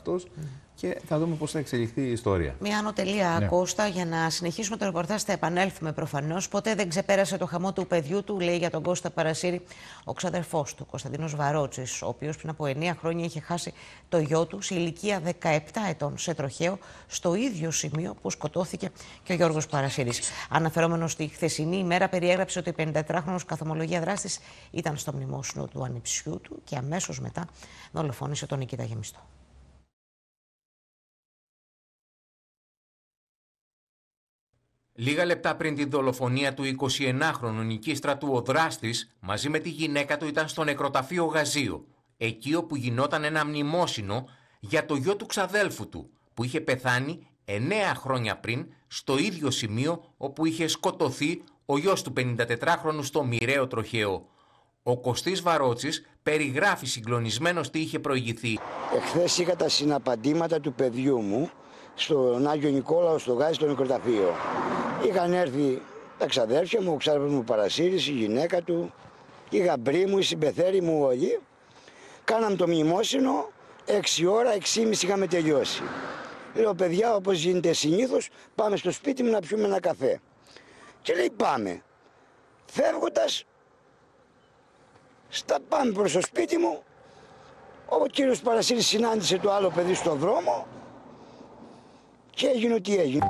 αυτός και θα δούμε πώς θα εξελιχθεί η ιστορία. Μια ανωτελεία, Κώστα, για να συνεχίσουμε το ρεπορτάζ. Θα επανέλθουμε προφανώς. Ποτέ δεν ξεπέρασε το χαμό του παιδιού του, λέει για τον Κώστα Παρασύρη ο ξαδερφός του, Κωνσταντίνος Βαρότσης, ο οποίος πριν από 9 χρόνια είχε χάσει το γιο του σε ηλικία 17 ετών σε τροχαίο, στο ίδιο σημείο που σκοτώθηκε και ο Γιώργος Παρασύρης. Αναφερόμενος στη χθεσινή ημέρα, περιέγραψε ότι ο 54χρονος καθ' ομολογία δράστης ήταν στο μνημόσυνο του ανιψιού του και αμέσως μετά δολοφόνησε τον Νικήτα Γεμιστό. Λίγα λεπτά πριν τη δολοφονία του 21χρονου Νικήστρατου, ο δράστης μαζί με τη γυναίκα του ήταν στο νεκροταφείο Γαζίο, εκεί όπου γινόταν ένα μνημόσυνο για το γιο του ξαδέλφου του, που είχε πεθάνει 9 χρόνια πριν στο ίδιο σημείο όπου είχε σκοτωθεί ο γιος του 54χρονου στο μοιραίο τροχαίο. Ο Κωστής Βαρότσης περιγράφει συγκλονισμένος τι είχε προηγηθεί. Εχθές είχα τα συναπαντήματα του παιδιού μου στον Άγιο Νικόλαο, στο Γάζι, στο νεκροταφείο. Είχαν έρθει τα ξαδέρφια μου, ο ξάδερφος μου Παρασύρης, η γυναίκα του, η γαμπρή μου, η συμπεθέρη μου όλοι. Κάναμε το μνημόσυνο, 6 ώρα, 6:30 είχαμε τελειώσει. Λέω, παιδιά, όπως γίνεται συνήθως, πάμε στο σπίτι μου να πιούμε ένα καφέ. Και λέει, πάμε. Φεύγοντας, πάμε προς το σπίτι μου, ο κύριος Παρασύρης συνάντησε το άλλο παιδί στον δρόμο και έγινε ό,τι έγινε.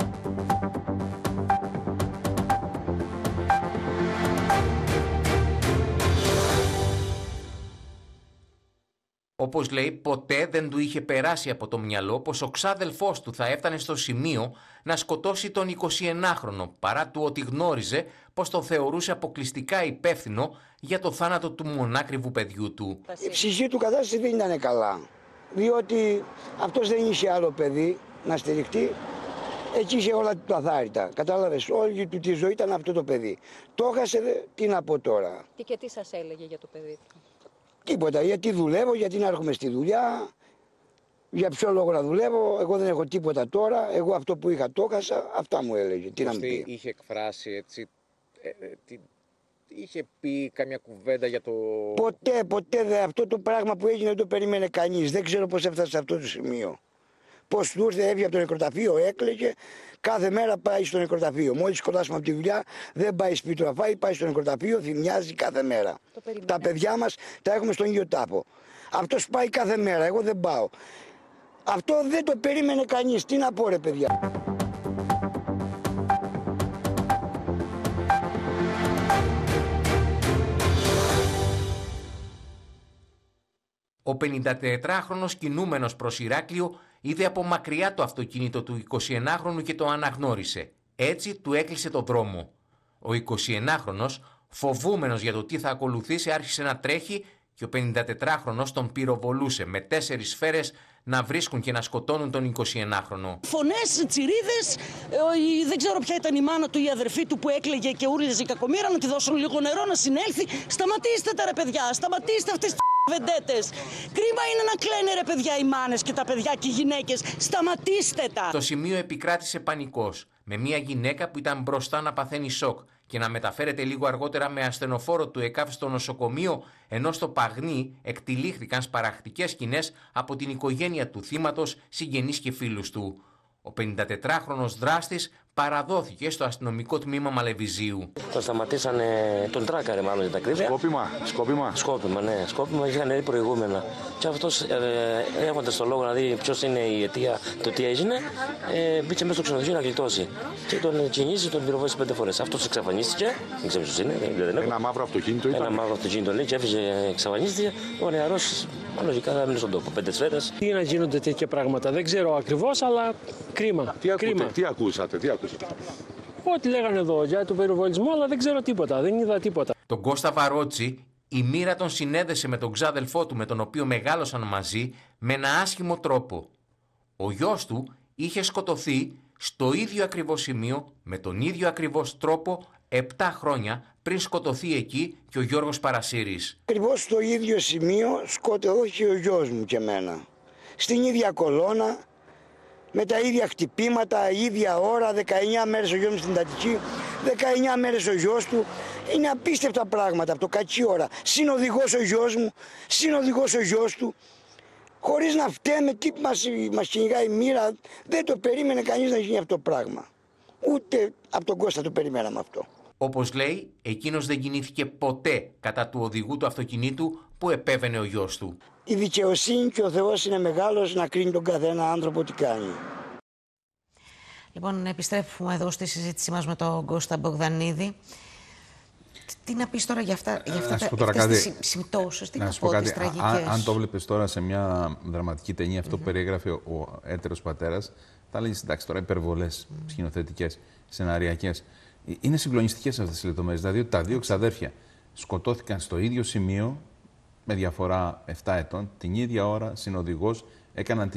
Όπως λέει, ποτέ δεν του είχε περάσει από το μυαλό πως ο ξάδελφός του θα έφτανε στο σημείο να σκοτώσει τον 21χρονο, παρά του ότι γνώριζε πως τον θεωρούσε αποκλειστικά υπεύθυνο για το θάνατο του μονάκριβου παιδιού του. Η ψυχή του κατάσταση δεν ήταν καλά, διότι αυτός δεν είχε άλλο παιδί να στηριχτεί. Εκεί είχε όλα του αθάρρυτα. Κατάλαβες, όλη του τη ζωή ήταν αυτό το παιδί. Το έχασε, τι να πω τώρα. Και τι σας έλεγε για το παιδί του? Τίποτα, γιατί δουλεύω, γιατί να έρχομαι στη δουλειά, για ποιο λόγο να δουλεύω, εγώ δεν έχω τίποτα τώρα, εγώ αυτό που είχα το έχασα, αυτά μου έλεγε. Τι να μου πει. Είχε εκφράσει έτσι, είχε πει καμιά κουβέντα για το... Ποτέ αυτό το πράγμα που έγινε δεν το περίμενε κανείς, δεν ξέρω πώς έφτασε σε αυτό το σημείο. Πώς του ήρθε, έβγαινε από το νεκροταφείο, έκλαιγε, κάθε μέρα πάει στο νεκροταφείο. Μόλις σκοτάσουμε από τη δουλειά, δεν πάει σπίτι να φάει, πάει στο νεκροταφείο, θυμιάζει κάθε μέρα. Τα παιδιά μας τα έχουμε στον ίδιο τάφο. Αυτός πάει κάθε μέρα, εγώ δεν πάω. Αυτό δεν το περίμενε κανείς, τι να πω ρε παιδιά. Ο 54χρονος κινούμενος προς Ηράκλειο είδε από μακριά το αυτοκίνητο του 21χρονου και το αναγνώρισε. Έτσι του έκλεισε το δρόμο. Ο 21χρονος, φοβούμενος για το τι θα ακολουθήσει, άρχισε να τρέχει και ο 54χρονος τον πυροβολούσε με 4 σφαίρες να βρίσκουν και να σκοτώνουν τον 21χρονο. Φωνές, τσιρίδες, δεν ξέρω ποια ήταν η μάνα του, η αδερφή του που έκλαιγε και ούριζε η κακομοίρα, να τη δώσουν λίγο νερό να συνέλθει. Σταματήστε τα ρε παιδιά, σταματήστε αυτές τις βεντέτες. Κρίμα είναι να κλαίνε ρε παιδιά οι μάνες και τα παιδιά και οι γυναίκες. Σταματήστε τα. Στο σημείο επικράτησε πανικός, με μια γυναίκα που ήταν μπροστά να παθαίνει σοκ και να μεταφέρεται λίγο αργότερα με ασθενοφόρο του ΕΚΑΒ στο νοσοκομείο, ενώ στο Παγνί εκτυλίχθηκαν σπαραχτικές σκηνές από την οικογένεια του θύματος, συγγενείς και φίλους του. Ο 54χρονος δράστης παραδόθηκε στο αστυνομικό τμήμα Μαλεβιζίου. Τον σταματήσανε, τον τράκαρε μάλλον για τα ακρίβεια. Σκόπιμα, ναι. Σκόπιμα, είχαν έρθει προηγούμενα. Και αυτός έχοντας στο λόγο να δει ποιος είναι η αιτία, το τι έγινε, μπήκε μέσα στο ξενοδοχείο να γλιτώσει. Και τον κινήσει, τον πυροβόλησε 5 φορές. Αυτός εξαφανίστηκε, δεν ξέρω ποιος είναι. Ένα μαύρο αυτοκίνητο ήταν. Ένα μαύρο αυτοκίνητο λέει και έφυγε, εξαφανίστηκε. Ο νεαρός, λογικά θα μείνει στον τόπο. 5 σφαίρες. Τι να γίνονται τέτοια πράγματα, δεν ξέρω ακριβώς, αλλά κρίμα. Τι ακούσατε. Ό,τι λέγανε εδώ για τον πυροβολισμό, αλλά δεν ξέρω τίποτα, δεν είδα τίποτα. Τον Κώστα Βαρότση η μοίρα τον συνέδεσε με τον ξάδελφό του, με τον οποίο μεγάλωσαν μαζί, με ένα άσχημο τρόπο. Ο γιος του είχε σκοτωθεί στο ίδιο ακριβώς σημείο, με τον ίδιο ακριβώς τρόπο, 7 χρόνια πριν σκοτωθεί εκεί και ο Γιώργος Παρασύρης. Ακριβώς στο ίδιο σημείο σκοτώθηκε ο γιος μου και εμένα. Στην ίδια κολόνα, με τα ίδια χτυπήματα, ίδια ώρα, 19 μέρες ο γιος μου στην Αττική, 19 μέρες ο γιος του. Είναι απίστευτα πράγματα από το κακή ώρα. Συνοδηγός ο γιος μου, συνοδηγός ο γιος του. χωρίς να φταίμε τι μας κυνηγάει η μοίρα. Δεν το περίμενε κανείς να γίνει αυτό το πράγμα. Ούτε από τον Κώστα το περιμέναμε αυτό. Όπως λέει, εκείνος δεν κινήθηκε ποτέ κατά του οδηγού του αυτοκινήτου που επέβαινε ο γιος του. Η δικαιοσύνη και ο Θεός είναι μεγάλος να κρίνει τον καθένα άνθρωπο τι κάνει. Λοιπόν, επιστρέφουμε εδώ στη συζήτησή μας με τον Κώστα Μπογδανίδη. Τι να πεις τώρα για αυτά τις συμπτώσεις, τι να πω, τις τραγικές. Αν το βλέπεις τώρα σε μια δραματική ταινία, αυτό που περιέγραφε ο έτερος πατέρας, θα λέγεις εντάξει τώρα υπερβολές σκηνοθετικές, σεναριακές. Είναι συγκλονιστικές αυτές τις λεπτομέρειες. Δηλαδή ότι τα δύο ξαδέρφια σκοτώθηκαν στο ίδιο σημείο, με διαφορά 7 ετών, την ίδια ώρα, συνοδηγός, έκαναν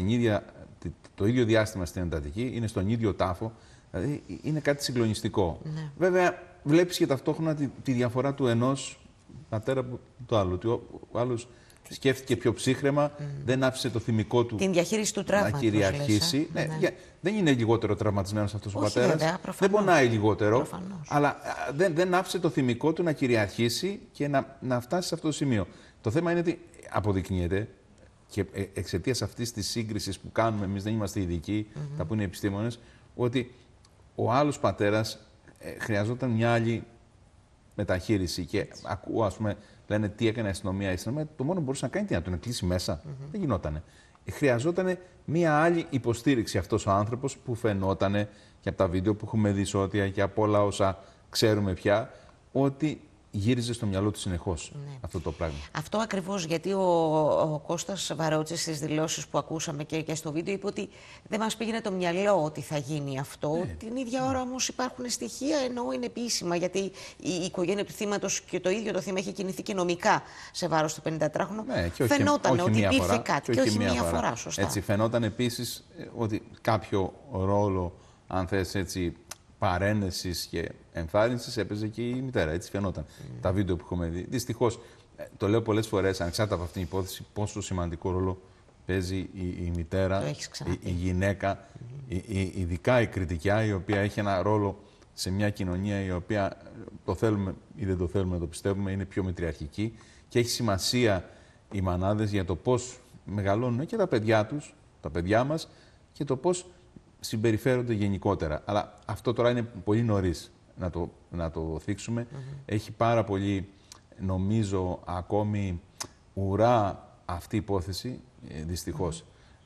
το ίδιο διάστημα στην εντατική, είναι στον ίδιο τάφο. Δηλαδή είναι κάτι συγκλονιστικό. Ναι. Βέβαια, βλέπεις και ταυτόχρονα τη διαφορά του ενός πατέρα από το άλλο. Ότι ο άλλος σκέφτηκε πιο ψύχραιμα, δεν άφησε το θυμικό του την διαχείριση του τραύματος, να κυριαρχήσει. Ναι. Δεν είναι λιγότερο τραυματισμένος αυτός ο πατέρας. Δεν πονάει λιγότερο. Αλλά δεν άφησε το θυμικό του να κυριαρχήσει και να φτάσει σε αυτό το σημείο. Το θέμα είναι ότι αποδεικνύεται και εξαιτίας αυτής της σύγκρισης που κάνουμε, εμείς δεν είμαστε ειδικοί, τα που είναι επιστήμονες, ότι ο άλλος πατέρας χρειαζόταν μια άλλη μεταχείριση. Και ακούω, ας πούμε, λένε τι έκανε η αστυνομία. Η αστυνομία το μόνο που μπορούσε να κάνει ήταν να τον κλείσει μέσα. Δεν γινότανε. Χρειαζόταν μια άλλη υποστήριξη αυτός ο άνθρωπος που φαινότανε και από τα βίντεο που έχουμε δει σώτια και από όλα όσα ξέρουμε πια, ότι γύριζε στο μυαλό του συνεχώς αυτό το πράγμα. Αυτό ακριβώς γιατί ο Κώστας Βαρότσης στις δηλώσεις που ακούσαμε και στο βίντεο είπε ότι δεν μας πήγαινε το μυαλό ότι θα γίνει αυτό. Την ίδια ώρα όμως υπάρχουν στοιχεία, ενώ είναι επίσημα, γιατί η οικογένεια του θύματος και το ίδιο το θύμα έχει κινηθεί και νομικά σε βάρος του 54χρονου. Φαινόταν ότι υπήρχε κάτι και όχι μία φορά. Σωστά. Έτσι, φαινόταν επίσης ότι κάποιο ρόλο, αν θες έτσι, παρένεσης και ενθάρρυνσης έπαιζε και η μητέρα. Έτσι φαινόταν. Τα βίντεο που έχουμε δει. Δυστυχώς, το λέω πολλές φορές, ανεξάρτητα από αυτήν την υπόθεση, πόσο σημαντικό ρόλο παίζει η μητέρα, η γυναίκα, ειδικά η κριτικιά, η οποία έχει ένα ρόλο σε μια κοινωνία η οποία, το θέλουμε ή δεν το θέλουμε να το πιστεύουμε, είναι πιο μητριαρχική και έχει σημασία οι μανάδες για το πώς μεγαλώνουν και τα παιδιά τους, τα παιδιά μας, και το πώς συμπεριφέρονται γενικότερα. Αλλά αυτό τώρα είναι πολύ νωρίς να το θίξουμε. Έχει πάρα πολύ, νομίζω, ακόμη ουρά αυτή η υπόθεση, δυστυχώς.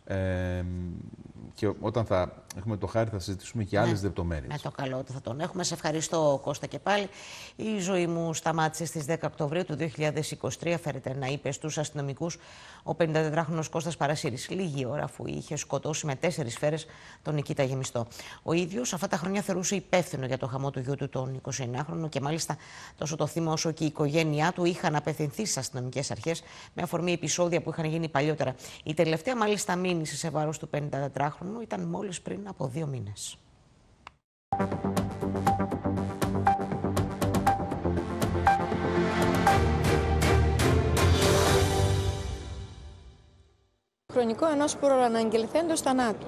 Και όταν θα έχουμε το χάρη θα συζητήσουμε και άλλες λεπτομέρειες. Με το καλό ότι θα τον έχουμε. Σε ευχαριστώ, Κώστα, και πάλι. Η ζωή μου σταμάτησε στις 10 Οκτωβρίου του 2023, φέρεται να είπε στους αστυνομικούς ο 54χρονος Κώστας Παρασύρης, λίγη ώρα αφού είχε σκοτώσει με 4 σφαίρες τον Νικήτα Γεμιστό. Ο ίδιος αυτά τα χρόνια θεωρούσε υπεύθυνο για το χαμό του γιού του τον 29χρονο και μάλιστα τόσο το θύμα όσο και η οικογένειά του είχαν απευθυνθεί στις αστυνομικές αρχές με αφορμή επεισόδια που είχαν γίνει παλιότερα. Η τελευταία μάλιστα μήνυση σε βάρος του 54χρονου ήταν μόλις πριν από 2 μήνες. Χρονικό ενός προαναγγελθέντος θανάτου.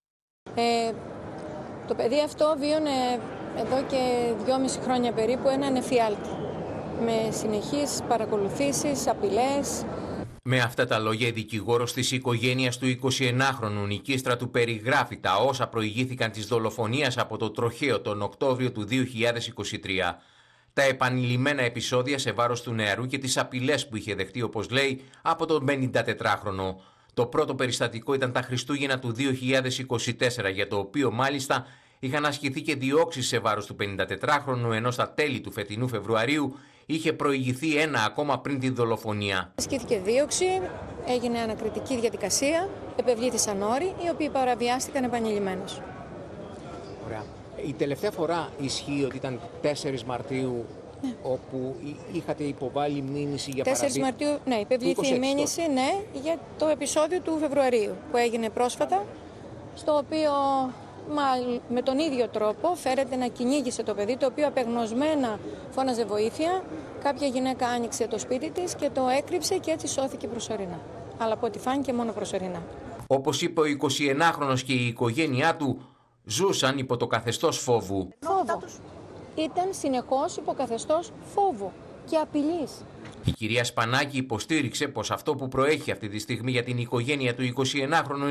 Το παιδί αυτό βίωνε εδώ και 2,5 χρόνια περίπου έναν εφιάλτη. Με συνεχείς παρακολουθήσεις, απειλές. Με αυτά τα λόγια, η δικηγόρος της οικογένειας του 21χρονου Νικίστρατου περιγράφει τα όσα προηγήθηκαν της δολοφονίας από το τροχαίο τον Οκτώβριο του 2023. Τα επανειλημμένα επεισόδια σε βάρος του νεαρού και τις απειλές που είχε δεχτεί, όπως λέει, από τον 54χρονο. Το πρώτο περιστατικό ήταν τα Χριστούγεννα του 2024, για το οποίο μάλιστα είχαν ασκηθεί και διώξεις σε βάρος του 54χρονου, ενώ στα τέλη του φετινού Φεβρουαρίου είχε προηγηθεί ένα ακόμα πριν τη δολοφονία. Ασκήθηκε δίωξη, έγινε ανακριτική διαδικασία, επευλήθησαν όροι, οι οποίοι παραβιάστηκαν επανειλημμένως. Ωραία. Η τελευταία φορά ισχύει ότι ήταν 4 Μαρτίου, όπου είχατε υποβάλει μήνυση για παραβίαση. 4 Μαρτίου, ναι, υπευλήθη η μήνυση, για το επεισόδιο του Φεβρουαρίου που έγινε πρόσφατα, στο οποίο με τον ίδιο τρόπο φέρεται να κυνήγησε το παιδί, το οποίο απεγνωσμένα φώναζε βοήθεια. Κάποια γυναίκα άνοιξε το σπίτι της και το έκρυψε και έτσι σώθηκε προσωρινά. Αλλά από ό,τι φάνηκε μόνο προσωρινά. Όπως είπε ο 21χρονος και η οικογένειά του, ζούσαν υπό το καθεστώς φόβου. Φόβο. Ήταν συνεχώς υπό καθεστώς φόβου και απειλής. Η κυρία Σπανάκη υποστήριξε πως αυτό που προέχει αυτή τη στιγμή για την οικογένεια του 21χρονου